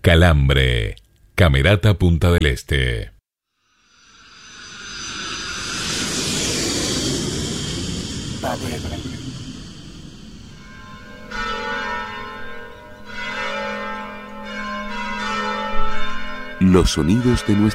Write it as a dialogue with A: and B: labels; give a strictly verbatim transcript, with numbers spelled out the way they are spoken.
A: Calambre, Camerata Punta del Este.
B: Los sonidos de nuestra